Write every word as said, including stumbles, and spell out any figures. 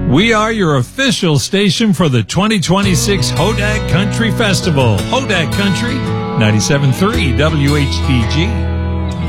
We are your official station for the twenty twenty-six Hodag Country Festival. Hodag Country, ninety-seven point three W H D G.